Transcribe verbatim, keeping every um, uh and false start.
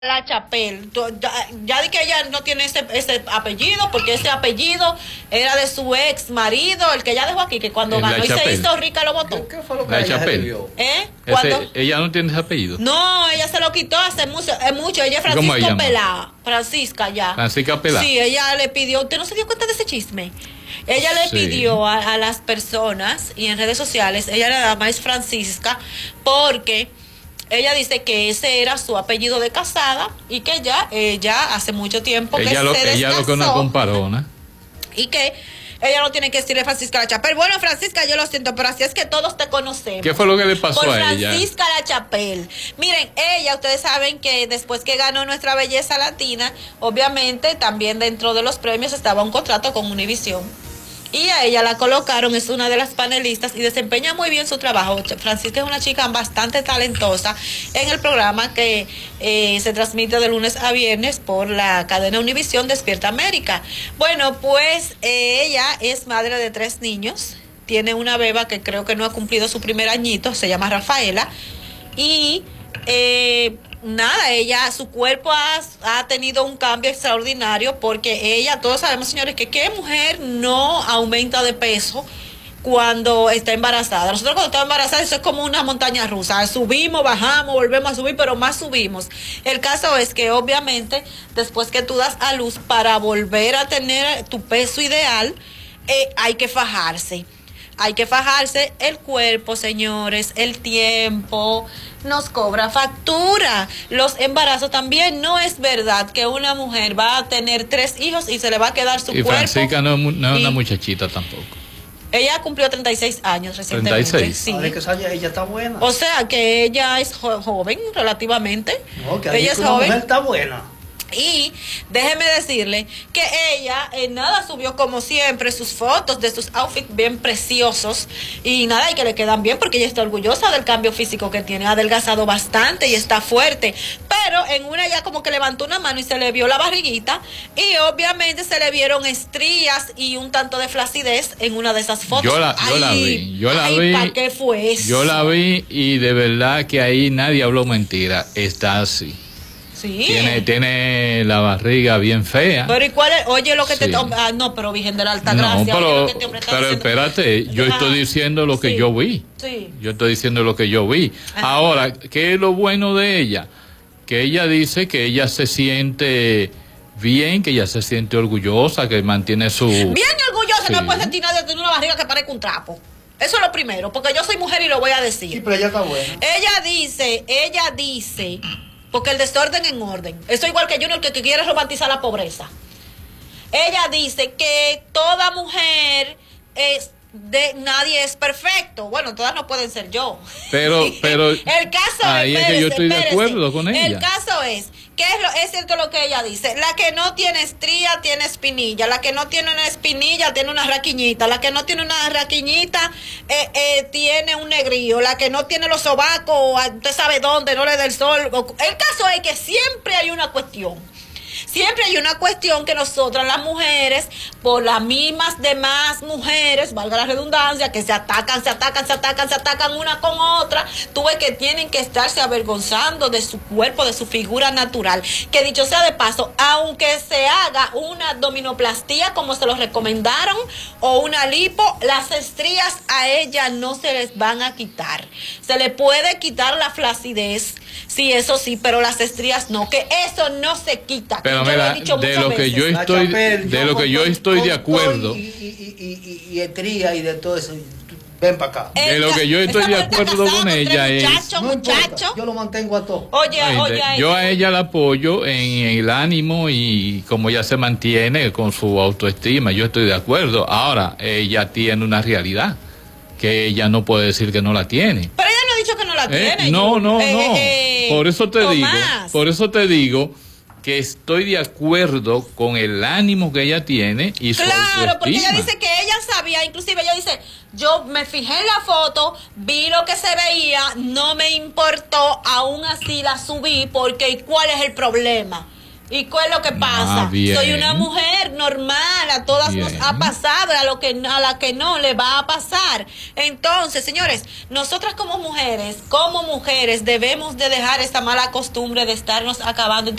La Chapelle, ya di que ella no tiene ese, ese apellido, porque ese apellido era de su ex marido, el que ella dejó aquí, que cuando La ganó Chapelle. y se hizo rica lo votó. ¿Qué, qué fue lo que La ella Chapelle. escribió? ¿Eh? Ese- Cuando, ella no tiene ese apellido. no, ella se lo quitó hace mucho, es mucho. Ella es ¿Cómo Francisco llama? Pelá, Francisca ya. Francisca Pelá. Sí, ella le pidió, ¿usted no se dio cuenta de ese chisme? Ella le Sí. pidió a, a las personas y en redes sociales, ella nada más es Francisca, porque ella dice que ese era su apellido de casada y que ella, ella hace mucho tiempo que Ella lo, se ella lo que una descasó comparona. y que ella no tiene que decirle Francisca La Chapelle. Bueno, Francisca, yo lo siento, pero así es que todos te conocemos. ¿Qué fue lo que le pasó Por a ella? Francisca La Chapelle. Miren, ella, ustedes saben que después que ganó Nuestra Belleza Latina, obviamente también dentro de los premios estaba un contrato con Univision. Y a ella la colocaron, es una de las panelistas y desempeña muy bien su trabajo. Francisca es una chica bastante talentosa en el programa que eh, se transmite de lunes a viernes por la cadena Univisión Despierta América. Bueno, pues eh, ella es madre de tres niños, tiene una beba que creo que no ha cumplido su primer añito, se llama Rafaela, y eh, nada, ella, su cuerpo ha, ha tenido un cambio extraordinario porque ella, todos sabemos, señores, que qué mujer no aumenta de peso cuando está embarazada. Nosotros cuando estamos embarazadas eso es como una montaña rusa, subimos, bajamos, volvemos a subir, pero más subimos. El caso es que obviamente después que tú das a luz, para volver a tener tu peso ideal, eh, hay que fajarse. Hay que fajarse. El cuerpo, señores, el tiempo nos cobra factura. Los embarazos también. No es verdad que una mujer va a tener tres hijos y se le va a quedar su Y cuerpo. Francisca no, es mu- no es y- una muchachita tampoco. Ella cumplió treinta y seis años recientemente. treinta y seis. Sí. Ahora que esa- ella está buena. O sea que ella es jo- joven relativamente. No, que ella es una joven. mujer está buena. Y déjeme decirle que ella en nada subió como siempre sus fotos de sus outfits bien preciosos y nada, y que le quedan bien porque ella está orgullosa del cambio físico que tiene, ha adelgazado bastante y está fuerte, pero en una ya como que levantó una mano y se le vio la barriguita y obviamente se le vieron estrías y un tanto de flacidez en una de esas fotos. Yo la, yo la Ay, vi, yo la ay, vi. ¿para qué fue eso? Yo la vi y de verdad que ahí nadie habló mentira. Está así. Sí. Tiene, tiene la barriga bien fea. Pero ¿y cuál es? Oye, lo que Sí. te... Ah, no, pero Virgen de la Alta No, Gracia. oye, pero, lo que este hombre está pero diciendo. espérate, yo Ajá. estoy diciendo lo que Sí. yo vi. Sí. Yo estoy diciendo lo que yo vi. Ajá. Ahora, ¿qué es lo bueno de ella? Que ella dice que ella se siente bien, que ella se siente orgullosa, que mantiene su... Bien orgullosa, Sí. no puede sentir nadie tener una barriga que parezca un trapo. Eso es lo primero, porque yo soy mujer y lo voy a Sí, decir. pero ella está buena. Ella dice, ella dice, porque el desorden en orden. Eso igual que Junior que, que quiere romantizar la pobreza. Ella dice que toda mujer es de nadie es perfecto. Bueno, todas no pueden ser yo. Pero, pero el caso ahí es que yo estoy de acuerdo con ella. El caso es que es, lo, es cierto lo que ella dice. La que no tiene estría tiene espinilla. La que no tiene una espinilla tiene una raquiñita. La que no tiene una raquiñita eh, eh, tiene un negrío. La que no tiene los sobacos, usted sabe dónde, no le da el sol. El caso es que siempre hay una cuestión. Siempre hay una cuestión que nosotras las mujeres, por las mismas demás mujeres, valga la redundancia, que se atacan, se atacan, se atacan, se atacan una con otra, tú ves que tienen que estarse avergonzando de su cuerpo, de su figura natural. Que dicho sea de paso, aunque se haga una abdominoplastía como se lo recomendaron, o una lipo, las estrías a ella no se les van a quitar. Se le puede quitar la flacidez, sí, eso sí, pero las estrías no, que eso no se quita. Pero Yo lo he mira, dicho de muchas lo que veces. yo La estoy, Chapelle, de lo con que yo todo- estoy de con acuerdo. todo Y, y, y, y, y estría y de todo eso. Ven para acá. De lo que yo estoy de acuerdo con ella es- Muchacho, No importa, muchacho. yo lo mantengo a todo. Oye, Oíste, oye, yo a ella la apoyo en el ánimo y como ella se mantiene con su autoestima, yo estoy de acuerdo. Ahora, ella tiene una realidad que ella no puede decir que no la tiene. pero ella no ha dicho que no la Eh, tiene. no, yo- no, eh, no. eh, Por eso te digo, Tomás. por eso te digo que estoy de acuerdo con el ánimo que ella tiene y su Claro, porque ella autoestima. dice que ella sabía, inclusive ella dice, yo me fijé en la foto, vi lo que se veía, no me importó, aún así la subí, porque ¿cuál es el problema? ¿Y cuál es lo que pasa? Ah, bien. Soy una mujer normal, a todas Bien. nos ha pasado, a lo que a la que no le va a pasar. Entonces, señores, nosotras como mujeres, como mujeres debemos de dejar esta mala costumbre de estarnos acabando